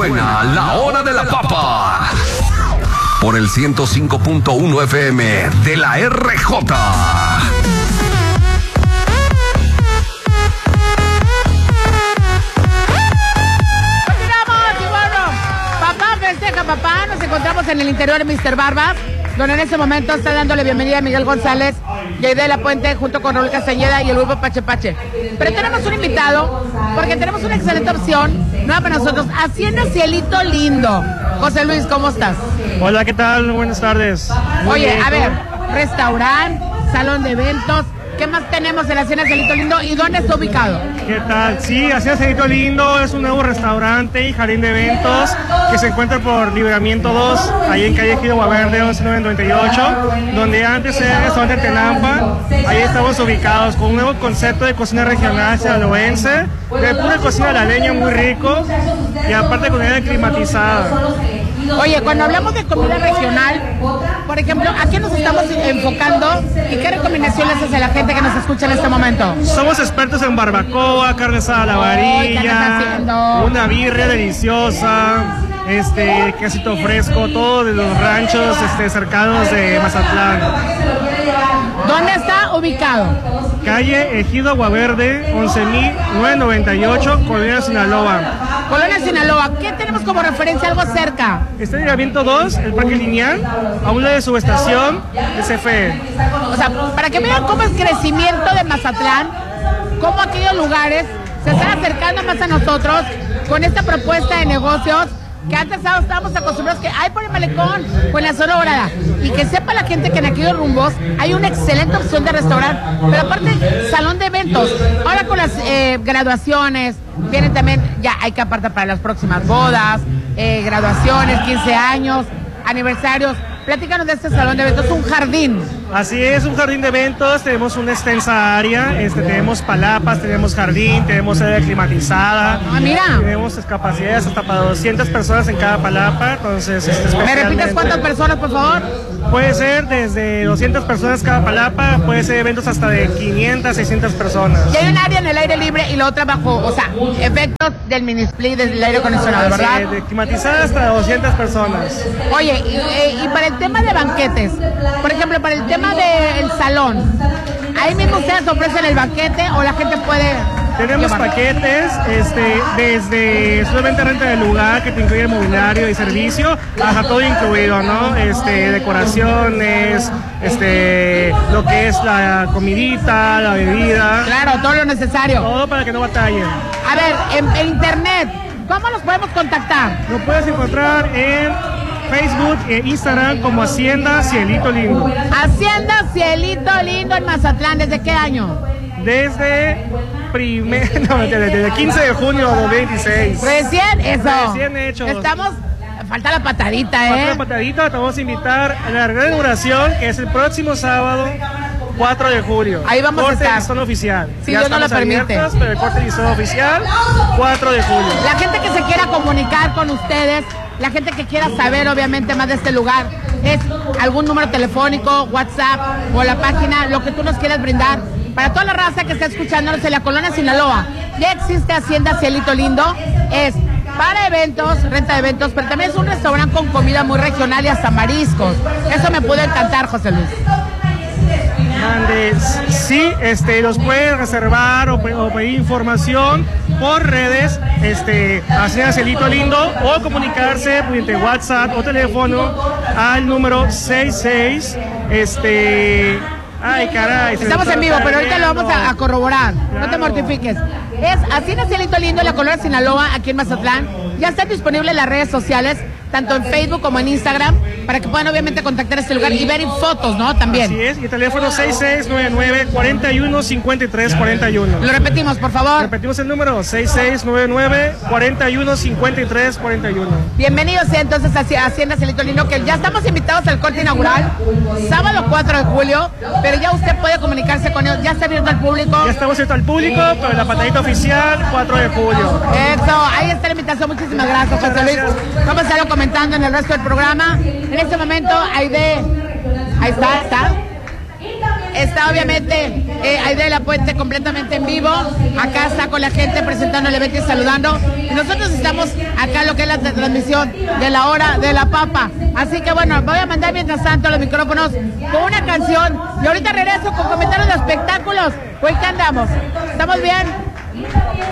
Suena la hora de la papa. Por el 105.1 FM de la RJ. Papá, nos encontramos en el interior de Mr. Barbas, donde en este momento está dándole bienvenida a Miguel González y Aide de la Puente junto con Raúl Castañeda y el grupo Pache Pache. Pero tenemos un invitado, porque tenemos una excelente opción nueva para nosotros, Hacienda Cielito Lindo. José Luis, ¿cómo estás? Hola, ¿qué tal? Buenas tardes. Oye, a ver, restaurante, salón de eventos, ¿qué más tenemos en Hacienda Cielito Lindo y dónde está ubicado? ¿Qué tal? Sí, Hacienda Cielito Lindo es un nuevo restaurante y jardín de eventos que se encuentra por Libramiento 2, ahí en calle Ejido Guaverde 11998, donde antes era el restaurante Tenampa. Ahí estamos ubicados con un nuevo concepto de cocina regional sinaloense, de pura cocina a la leña muy rico y aparte con comida climatizada. Oye, cuando hablamos de comida regional, por ejemplo, ¿a qué nos estamos enfocando y qué recomendaciones hace la gente que nos escucha en este momento? Somos expertos en barbacoa, carne asada a la varilla, una birria deliciosa, quesito fresco, todo de los ranchos cercanos de Mazatlán. ¿Dónde está ubicado? Calle Ejido Guaverde 11.998, Colonia Sinaloa. Colonia Sinaloa, ¿qué tenemos como referencia? Algo cerca. Está en Libramiento 2, el Parque Lineal, a una de su estación de CFE. O sea, para que vean cómo es crecimiento de Mazatlán, cómo aquellos lugares se están acercando más a nosotros con esta propuesta de negocios que antes estábamos acostumbrados que hay por el malecón, con la zona dorada, y que sepa la gente que en aquellos rumbos hay una excelente opción de restaurante, pero aparte salón de eventos. Ahora con las graduaciones, vienen también, ya hay que apartar para las próximas bodas, graduaciones, 15 años, aniversarios. Platícanos de este salón de eventos, un jardín. Así es, un jardín de eventos, tenemos una extensa área, tenemos palapas, tenemos jardín, tenemos área climatizada. Ah, mira. Tenemos capacidades hasta para 200 personas en cada palapa, entonces... ¿Me repites cuántas personas, por favor? Puede ser desde 200 personas cada palapa, puede ser eventos hasta de 500, 600 personas. Y hay un área en el aire libre y la otra bajo, o sea, efectos del mini-split, del aire acondicionado, ¿verdad? Sí, de climatizada hasta 200 personas. Oye, y para el tema de banquetes, por ejemplo, para el tema del salón, ¿ahí mismo ustedes ofrecen el banquete o la gente puede...? Tenemos paquetes, desde solamente renta del lugar, que te incluye mobiliario y servicio, hasta todo incluido, ¿no? Decoraciones, lo que es la comidita, la bebida. Claro, todo lo necesario. Todo para que no batallen. A ver, en internet, ¿cómo nos podemos contactar? Lo puedes encontrar en Facebook e Instagram como Hacienda Cielito Lindo. Hacienda Cielito Lindo en Mazatlán, ¿desde qué año? Desde desde el 15 de junio de 2026. ¿Recién? Eso. Recién hechos. Falta la patadita, Falta la patadita, te vamos a invitar a la gran inauguración, que es el próximo sábado, 4 de julio. Ahí vamos a estar. Corte listón oficial. Si Dios no lo permite. Pero el corte listón oficial, 4 de julio. La gente que se quiera comunicar con ustedes, la gente que quiera saber obviamente más de este lugar, es algún número telefónico, WhatsApp o la página, lo que tú nos quieras brindar. Para toda la raza que está escuchándonos en la Colonia Sinaloa, ya existe Hacienda Cielito Lindo, es para eventos, renta de eventos, pero también es un restaurante con comida muy regional y hasta mariscos. Eso me pudo encantar, José Luis. Sí, los pueden reservar o pedir información por redes, Hacienda Cielito Lindo, o comunicarse mediante WhatsApp o teléfono al número 66, Ay, caray. Estamos en vivo, pero ahorita lo vamos a corroborar. Claro. No te mortifiques. Es Hacienda Cielito Lindo en la Colonia Sinaloa, aquí en Mazatlán. Ya están disponibles las redes sociales, tanto en Facebook como en Instagram, para que puedan obviamente contactar este lugar y ver fotos, ¿no? También. Así es, y el teléfono 6699-415341. Lo repetimos, por favor. Repetimos el número, 6699-415341. Bienvenidos entonces a Hacienda Cielito Lindo, que ya estamos invitados al corte inaugural, sábado 4 de julio, pero ya usted puede comunicarse con ellos, ya está abierto al público. Ya estamos abiertos al público, pero la patadita oficial, 4 de julio. Eso, ahí está la invitación, muchísimas gracias, José Luis. Vamos a estarlo comentando en el resto del programa. En este momento, ahí está obviamente Aide de la Puente completamente en vivo. Acá está con la gente presentando el evento y saludando. Y nosotros estamos acá lo que es la transmisión de la hora de la papa. Así que bueno, voy a mandar mientras tanto los micrófonos con una canción. Y ahorita regreso con comentarios de espectáculos. Hoy que andamos. ¿Estamos bien?